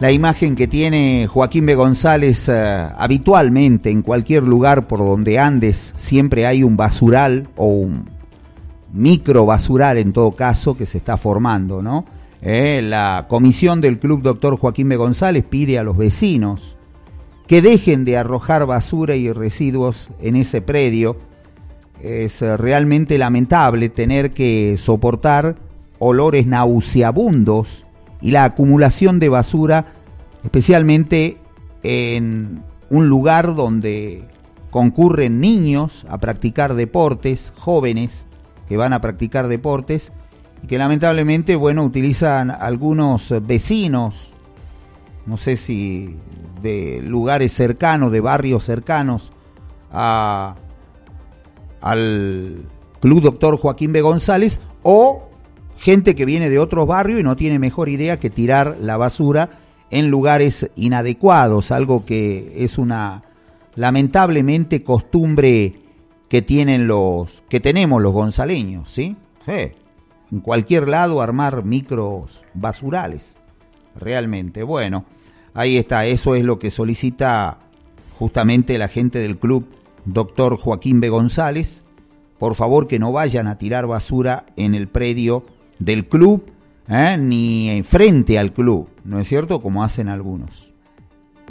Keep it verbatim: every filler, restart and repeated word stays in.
la imagen que tiene Joaquín B. González uh, habitualmente en cualquier lugar por donde andes, siempre hay un basural o un micro basural en todo caso que se está formando, ¿no? Eh, la comisión del Club Doctor Joaquín B. González pide a los vecinos que dejen de arrojar basura y residuos en ese predio. Es uh, realmente lamentable tener que soportar olores nauseabundos y la acumulación de basura, especialmente en un lugar donde concurren niños a practicar deportes, jóvenes que van a practicar deportes, y que lamentablemente, bueno, utilizan algunos vecinos, no sé si de lugares cercanos, de barrios cercanos a, al Club Doctor Joaquín B. González, o gente que viene de otros barrios y no tiene mejor idea que tirar la basura en lugares inadecuados, algo que es una lamentablemente costumbre que tienen los que tenemos los gonzaleños, ¿sí? Sí. En cualquier lado armar micros basurales, realmente. Bueno, ahí está, eso es lo que solicita justamente la gente del Club Doctor Joaquín B. González. Por favor, que no vayan a tirar basura en el predio del club, ¿eh? Ni frente al club, ¿no es cierto? Como hacen algunos.